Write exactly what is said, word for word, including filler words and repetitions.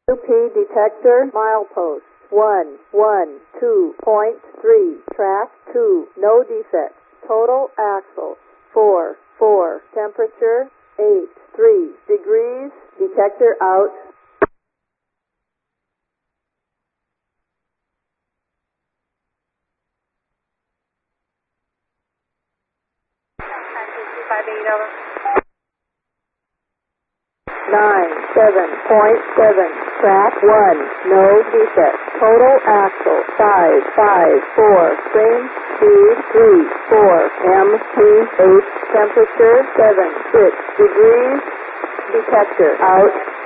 U P detector milepost one one two point three, track two, no defects. Total axle four four, temperature eight three degrees, detector out. Nine seven point seven, track one, no defects. Total axle five five four, train speed three four, M P eight, temperature seven six degrees, detector out.